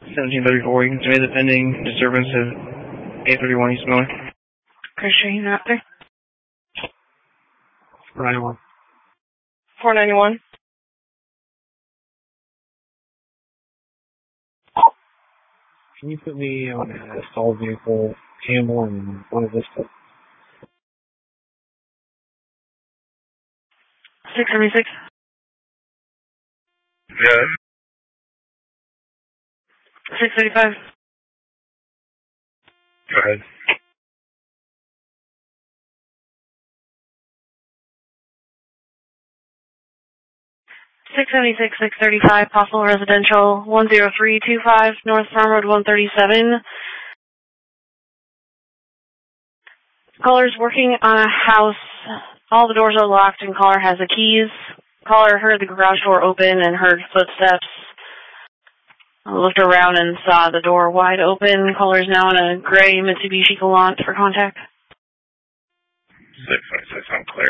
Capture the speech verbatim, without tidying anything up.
seventeen thirty-four, you can submit the pending disturbance of eight thirty-one East Miller. Christian, you're out there? four ninety-one. four ninety-one. Can you put me on a stalled vehicle, Campbell, and one of this stuff? six seventy-six. Yeah. six thirty-five. Go ahead. six seventy-six, six thirty-five, possible residential, one zero three two five, North Farm Road one thirty-seven. Caller's working on a house. All the doors are locked and caller has the keys. Caller heard the garage door open and heard footsteps. Looked around and saw the door wide open. Caller's now in a gray Mitsubishi Galant for contact. six twenty-six, I'm clear.